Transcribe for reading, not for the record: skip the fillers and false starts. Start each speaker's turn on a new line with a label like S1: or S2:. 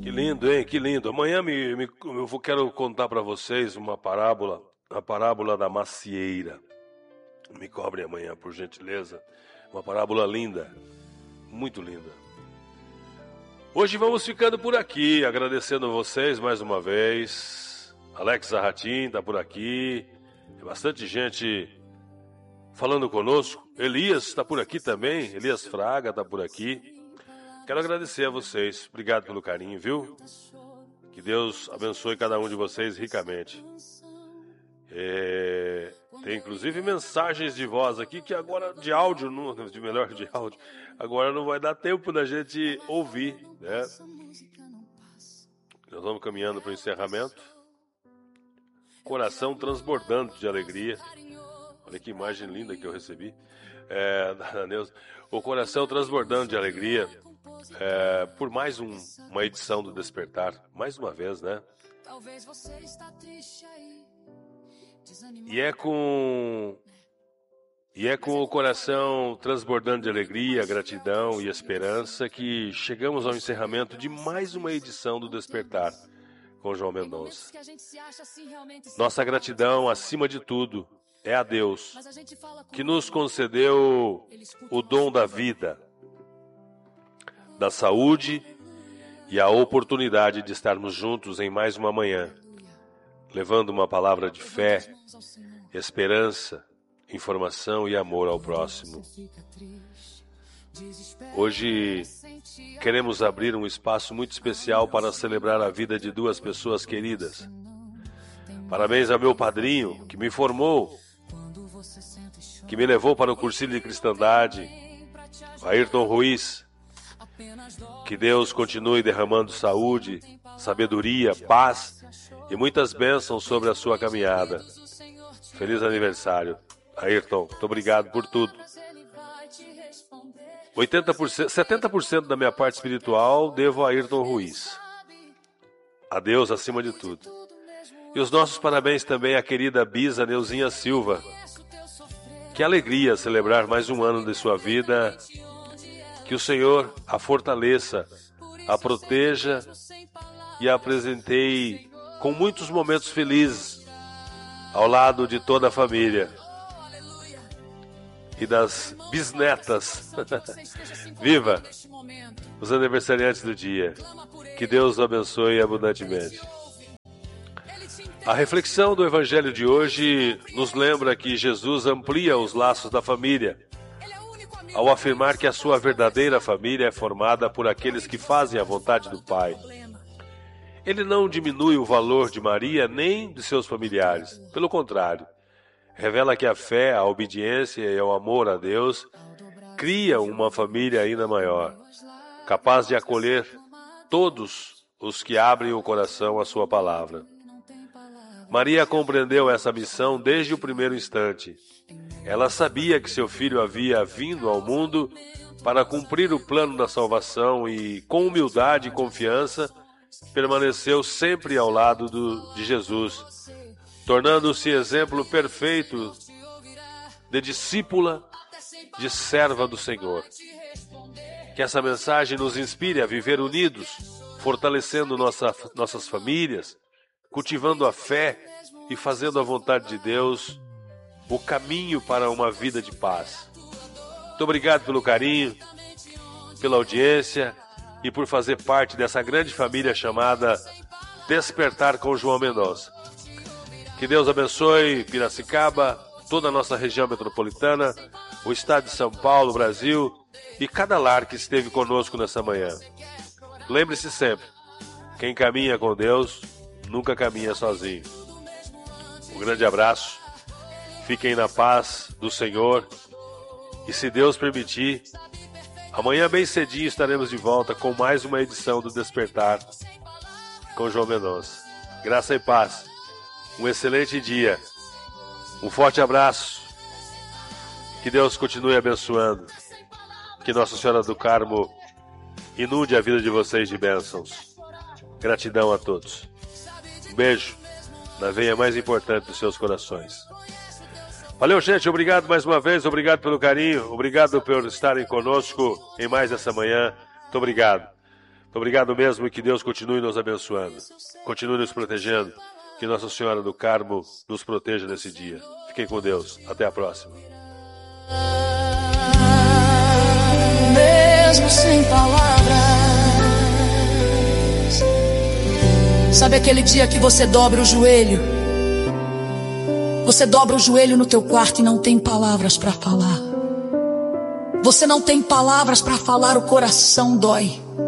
S1: Que lindo, hein? Que lindo. Amanhã quero contar para vocês uma parábola, a parábola da macieira. Me cobrem amanhã, por gentileza. Uma parábola linda, muito linda. Hoje vamos ficando por aqui, agradecendo a vocês mais uma vez. Alex Zarratin está por aqui. Tem bastante gente falando conosco. Elias está por aqui também. Elias Fraga está por aqui. Quero agradecer a vocês. Obrigado pelo carinho, viu? Que Deus abençoe cada um de vocês ricamente. Tem inclusive mensagens de voz aqui que agora de áudio, de áudio, agora não vai dar tempo da gente ouvir, né? Nós vamos caminhando para o encerramento. Coração transbordando de alegria. Olha que imagem linda que eu recebi. Da Neuza. O coração transbordando de alegria. Por mais uma edição do Despertar, mais uma vez, né? E é com o coração transbordando de alegria, gratidão e esperança que chegamos ao encerramento de mais uma edição do Despertar com João Mendonça. Nossa gratidão, acima de tudo, é a Deus, que nos concedeu o dom da vida, da saúde e a oportunidade de estarmos juntos em mais uma manhã, levando uma palavra de fé, esperança, informação e amor ao próximo. Hoje queremos abrir um espaço muito especial para celebrar a vida de duas pessoas queridas. Parabéns ao meu padrinho, que me formou, que me levou para o cursinho de cristandade, Ayrton Ruiz. Que Deus continue derramando saúde, sabedoria, paz e muitas bênçãos sobre a sua caminhada. Feliz aniversário, Ayrton. Muito obrigado por tudo. 70% da minha parte espiritual devo a Ayrton Ruiz. A Deus acima de tudo. E os nossos parabéns também à querida Bisa Neuzinha Silva. Que alegria celebrar mais um ano de sua vida. Que o Senhor a fortaleça, a proteja e a apresentei com muitos momentos felizes ao lado de toda a família e das bisnetas. Viva os aniversariantes do dia. Que Deus os abençoe abundantemente. A reflexão do Evangelho de hoje nos lembra que Jesus amplia os laços da família, ao afirmar que a sua verdadeira família é formada por aqueles que fazem a vontade do Pai. Ele não diminui o valor de Maria nem de seus familiares. Pelo contrário, revela que a fé, a obediência e o amor a Deus criam uma família ainda maior, capaz de acolher todos os que abrem o coração à sua palavra. Maria compreendeu essa missão desde o primeiro instante. Ela sabia que seu filho havia vindo ao mundo para cumprir o plano da salvação e, com humildade e confiança, permaneceu sempre ao lado de Jesus, tornando-se exemplo perfeito de discípula, de serva do Senhor. Que essa mensagem nos inspire a viver unidos, fortalecendo nossas famílias, cultivando a fé e fazendo a vontade de Deus, o caminho para uma vida de paz. Muito obrigado pelo carinho, pela audiência e por fazer parte dessa grande família chamada Despertar com João Mendonça. Que Deus abençoe Piracicaba, toda a nossa região metropolitana, o estado de São Paulo, Brasil e cada lar que esteve conosco nessa manhã. Lembre-se sempre, quem caminha com Deus nunca caminha sozinho. Um grande abraço. Fiquem na paz do Senhor e, se Deus permitir, amanhã bem cedinho estaremos de volta com mais uma edição do Despertar com João Mendonça. Graça e paz. Um excelente dia. Um forte abraço. Que Deus continue abençoando. Que Nossa Senhora do Carmo inunde a vida de vocês de bênçãos. Gratidão a todos. Um beijo na veia mais importante dos seus corações. Valeu, gente. Obrigado mais uma vez. Obrigado pelo carinho. Obrigado por estarem conosco em mais essa manhã. Muito obrigado. Obrigado mesmo e que Deus continue nos abençoando. Continue nos protegendo. Que Nossa Senhora do Carmo nos proteja nesse dia. Fiquem com Deus. Até a próxima.
S2: Mesmo sem palavras. Sabe aquele dia que você dobra o joelho? Você dobra o joelho no teu quarto e não tem palavras para falar. Você não tem palavras para falar, o coração dói.